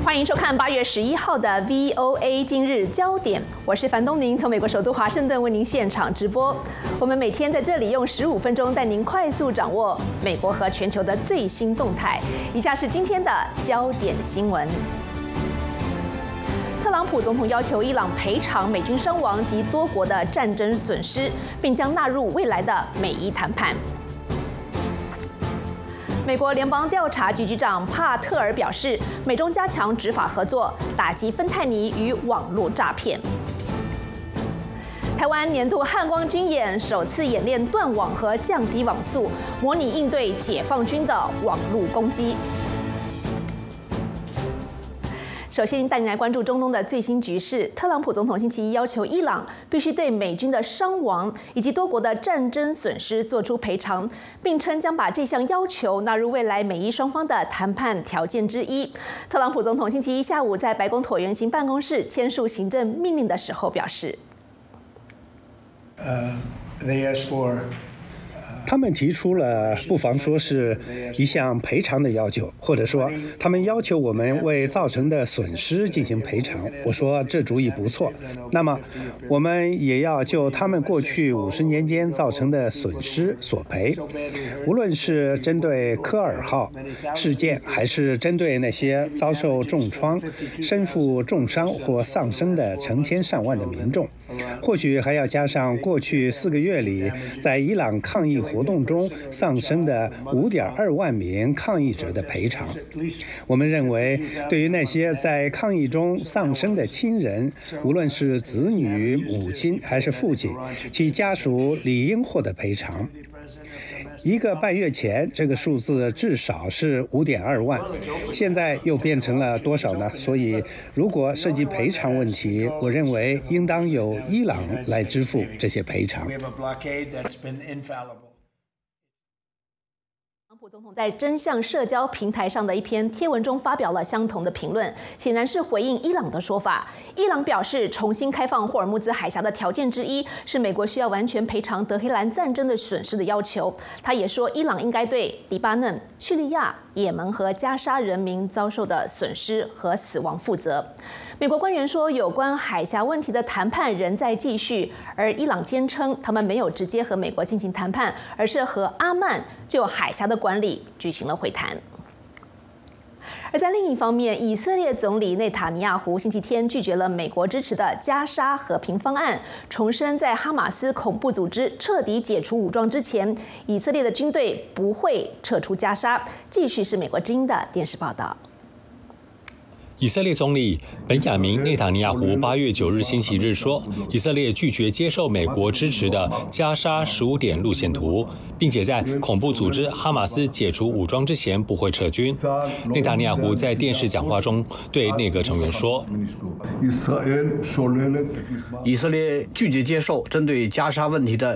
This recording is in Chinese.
欢迎收看8月11号的 VOA 今日焦点，我是樊东宁，从美国首都华盛顿为您现场直播。我们每天在这里用15分钟带您快速掌握美国和全球的最新动态。以下是今天的焦点新闻。特朗普总统要求伊朗赔偿美军伤亡及多国的战争损失，并将纳入未来的美伊谈判。美国联邦调查局局长帕特尔表示，美中加强执法合作，打击芬太尼与网络诈骗。台湾年度汉光军演首次演练断网和降低网速，模拟应对解放军的网络攻击。首先带您来关注中东的最新局势。特朗普总统星期一要求伊朗必须对美军的伤亡以及多国的战争损失做出赔偿，并称将把这项要求纳入未来美伊雙方的談判條件之一。特朗普總統星期一下午在白宮橢圓形辦公室簽署行政命令的時候表示他们提出了不妨说是一项赔偿的要求，或者说他们要求我们为造成的损失进行赔偿。我说这主意不错。那么我们也要就他们过去50年间造成的损失索赔，无论是针对科尔号事件，还是针对那些遭受重创、身负重伤或丧生的成千上万的民众，或许还要加上过去4个月里在伊朗抗议活动中丧生的5.2万名抗议者的赔偿。我们认为，对于那些在抗议中丧生的亲人，无论是子女、母亲还是父亲，其家属理应获得赔偿。1个半月前，这个数字至少是5.2万，现在又变成了多少呢？所以，如果涉及赔偿问题，我认为应当由伊朗来支付这些赔偿。 特朗普总统在真相社交平台上的一篇贴文中发表了相同的评论，显然是回应伊朗的说法。伊朗表示，重新开放霍尔木兹海峡的条件之一是美国需要完全赔偿德黑兰战争的损失的要求。他也说，伊朗应该对黎巴嫩、叙利亚、也门和加沙人民遭受的损失和死亡负责。美国官员说，有关海峡问题的谈判仍在继续，而伊朗坚称他们没有直接和美国进行谈判，而是和阿曼就海峡的管理举行了会谈。而在另一方面，以色列总理内塔尼亚胡星期天拒绝了美国支持的加沙和平方案，重申在哈马斯恐怖组织彻底解除武装之前，以色列的军队不会撤出加沙。继续是美国之音的电视报道。 以色列总理本雅明内塔尼亚胡8月9日星期日说，以色列拒绝接受美国支持的加沙15点路线图，并且在恐怖组织哈马斯解除武装之前不会撤军。内塔尼亚胡在电视讲话中对内阁成员说， 以色列拒绝接受针对加沙问题的